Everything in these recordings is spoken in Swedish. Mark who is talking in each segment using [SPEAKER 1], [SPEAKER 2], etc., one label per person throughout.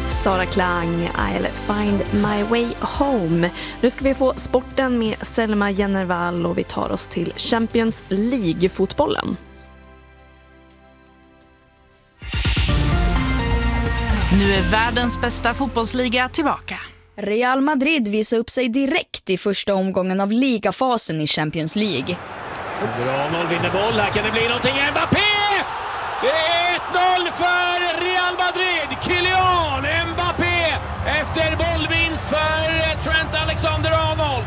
[SPEAKER 1] Sara Klang, I'll find my way home. Nu ska vi få sporten med Selma Jennervall och vi tar oss till Champions League-fotbollen.
[SPEAKER 2] Nu är världens bästa fotbollsliga tillbaka.
[SPEAKER 3] Real Madrid visar upp sig direkt i första omgången av ligafasen i Champions League.
[SPEAKER 4] Ronald vinner boll, här kan det bli någonting. Mbappé! Det är 1-0 för Real Madrid. Kylian Mbappé efter bollvinst för Trent Alexander-Arnold.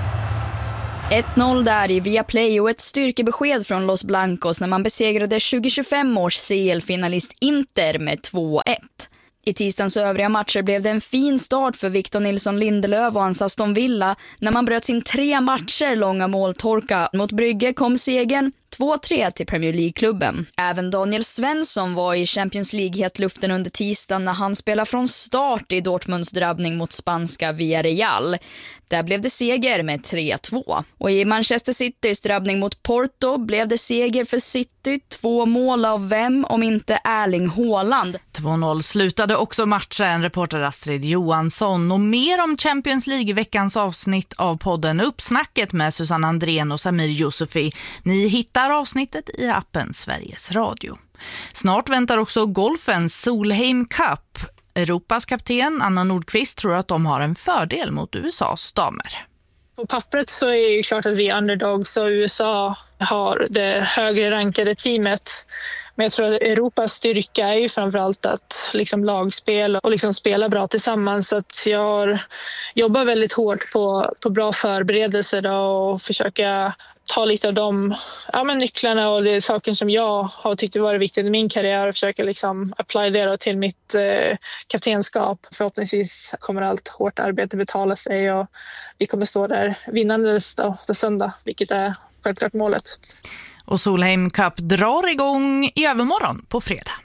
[SPEAKER 3] 1-0 där i Viaplay och ett styrkebesked från Los Blancos när man besegrade 2025 års CL-finalist Inter med 2-1. I tisdagens övriga matcher blev det en fin start för Victor Nilsson Lindelöf och hans Aston Villa när man bröt sin 3 matcher långa måltorka. Mot Brygge kom segern 2-3 till Premier League-klubben. Även Daniel Svensson var i Champions League-hetluften under tisdagen när han spelade från start i Dortmunds drabbning mot spanska Villarreal. Där blev det seger med 3-2. Och i Manchester Citys drabbning mot Porto blev det seger för City, 2 mål av vem om inte Erling Haaland.
[SPEAKER 2] 2-0 slutade också matchen, reporter Astrid Johansson. Och mer om Champions League-veckans avsnitt av podden Uppsnacket med Susanne Andrén och Samir Yusufi. Ni hittar avsnittet i appen Sveriges Radio. Snart väntar också golfens Solheim Cup. Europas kapten Anna Nordqvist tror att de har en fördel mot USAs damer.
[SPEAKER 5] På pappret så är det ju klart att vi är underdogs och USA har det högre rankade teamet. Men jag tror att Europas styrka är ju framförallt att liksom lagspel och liksom spela bra tillsammans. Så att jag jobbar väldigt hårt på bra förberedelser och försöka ta lite av de nycklarna och det saker som jag har tyckt varit viktigt i min karriär och försöka liksom apply det till mitt kaptenskap. Förhoppningsvis kommer allt hårt arbete betala sig och vi kommer stå där vinnandes till söndag, vilket är självklart målet.
[SPEAKER 2] Och Solheim Cup drar igång i övermorgon på fredag.